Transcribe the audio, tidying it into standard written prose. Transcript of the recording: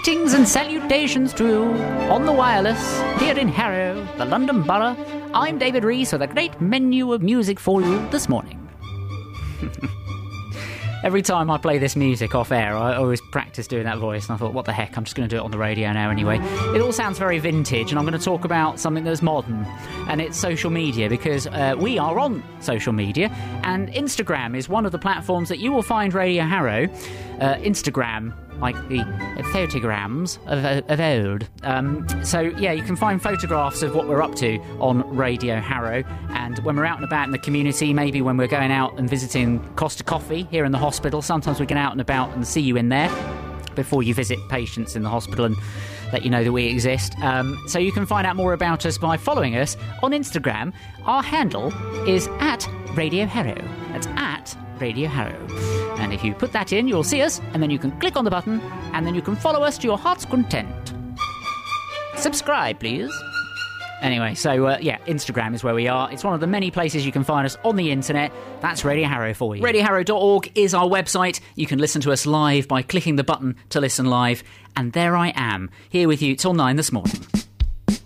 Greetings and salutations to you on the wireless here in Harrow, the London Borough. I'm David Rees with a great menu of music for you this morning. Every time I play this music off air, I always practice doing that voice, and I thought, what the heck, I'm just going to do it on the radio now anyway. It all sounds very vintage, and I'm going to talk about something that's modern, and it's social media, because we are on social media, and Instagram is one of the platforms that you will find Radio Harrow. Instagram, like the photograms of old. So, yeah, you can find photographs of what we're up to on Radio Harrow. And when we're out and about in the community, maybe when we're going out and visiting Costa Coffee here in the hospital, sometimes we get out and about and see you in there before you visit patients in the hospital and let you know that we exist. So you can find out more about us by following us on Instagram. Our handle is @RadioHarrow. That's @Radio Harrow. And if you put that in, you'll see us, and then you can click on the button, and then you can follow us to your heart's content. Subscribe, please. Anyway, so, yeah, Instagram is where we are. It's one of the many places you can find us on the internet. That's Radio Harrow for you. RadioHarrow.org is our website. You can listen to us live by clicking the button to listen live. And there I am, here with you till 9 this morning.